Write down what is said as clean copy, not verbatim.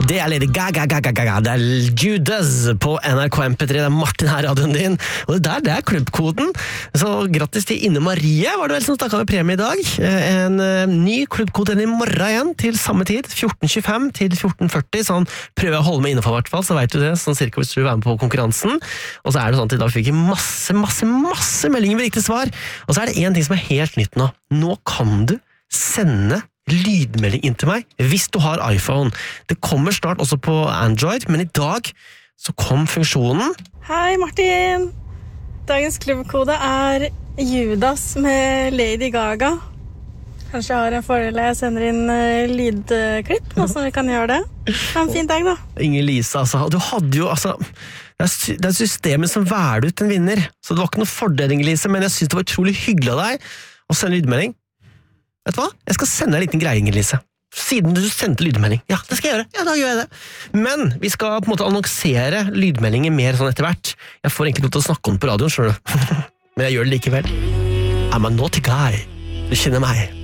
Det Lady Gaga. Det Judas på NRK MP3. Det Martin her, radioen din. Og det klubbkoden. Så grattis til Inne Marie, var det vel som stakket med premie I dag. En ny klubbkode I morgen igjen, til samme tid, 14.25 til 14.40. Sånn prøver jeg å holde meg innenfor hvert fall, så vet du det, sånn cirka hvis du vil være med på konkurransen. Og så det sånn at I dag fikk jeg masse meldinger med riktig svar. Og så det en ting som helt nytt nå. Nå kan du sende lydmelding inn til meg hvis du har iPhone. Det kommer snart også på Android, men I dag så kom funksjonen. Hei Martin! Dagens klubbkode Judas med Lady Gaga. Kanskje jeg har en fordel jeg sender inn lydklipp, nå som vi kan gjøre det. Ha en fin dag da. Inger-Lise, altså, du hadde jo, altså, det systemet som værer ut en vinner, så det var ikke noe fordel, Inger-Lise, men jeg synes det var utrolig hyggelig av deg å sende lydmelding. Vet du hva? Jeg skal sende deg en liten greie, Inger-Lise. Siden du sendte lydmelding. Ja, det skal jeg gjøre. Ja, da gjør jeg det. Men vi skal på en måte annonsere lydmeldinger mer sånn etter hvert. Jeg får egentlig lov til å snakke om det på radioen, skjønner du. Men jeg gjør det likevel. I'm a naughty guy. Du kjenner meg.